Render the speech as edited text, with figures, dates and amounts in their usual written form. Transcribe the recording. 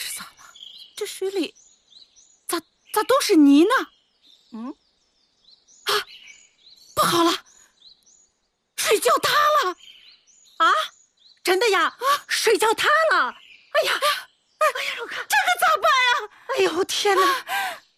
是咋了？这水里咋都是泥呢？不好了，水浇塌了！ 啊，真的呀？水浇塌了！哎呀， 我看这可咋办呀？ 哎呦天哪！